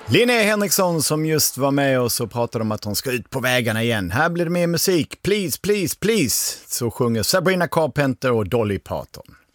Linnea Henriksson som just var med oss och pratade om att hon ska ut på vägarna igen. Här blir det mer musik. Please, please, please. Så sjunger Sabrina Carpenter och Dolly Parton.